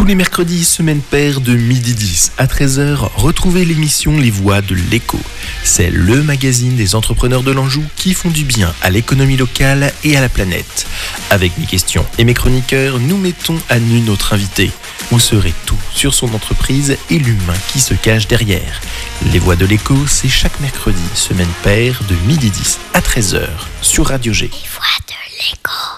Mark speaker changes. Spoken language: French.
Speaker 1: les mercredis, semaine paire de midi 10 à 13h, retrouvez l'émission Les Voix de l'Écho. C'est le magazine des entrepreneurs de l'Anjou qui font du bien à l'économie locale et à la planète. Avec mes questions et mes chroniqueurs, nous mettons à nu notre invité. Vous saurez tout sur son entreprise et l'humain qui se cache derrière. Les Voix de l'Écho, c'est chaque mercredi, semaine paire de midi 10 à 13h sur Radio G.
Speaker 2: Les Voix de l'Écho.